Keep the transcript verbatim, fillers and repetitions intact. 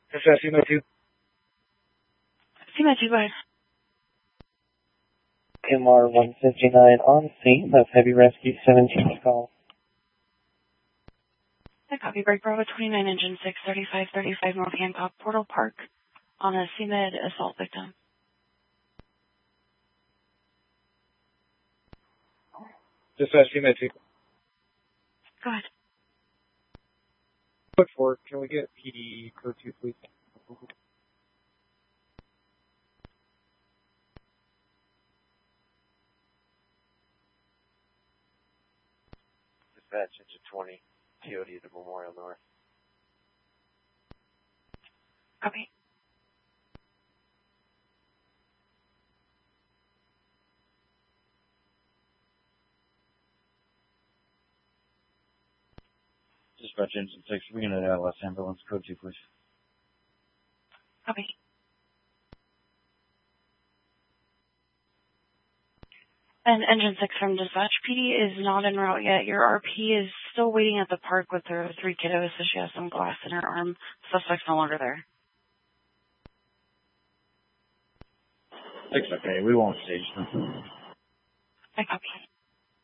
Dispatch, C M O two. C M O two, go ahead. M R one fifty-nine on scene of heavy rescue seventeen call. I copy break Bravo twenty-nine, engine six, thirty-five thirty-five North Hancock, Portal Park, on a C M E D assault victim. Dispatch, C M O two. Go ahead. Look for, can we get P D code two, please? Dispatch, engine twenty, T O D to Memorial North. Copy. Dispatch, engine six, we can L S ambulance, code two, please. Copy. And engine six from dispatch, P D is not en route yet. Your R P is still waiting at the park with her three kiddos, so she has some glass in her arm. Suspect's no longer there. It's okay, we won't stage them. I copy.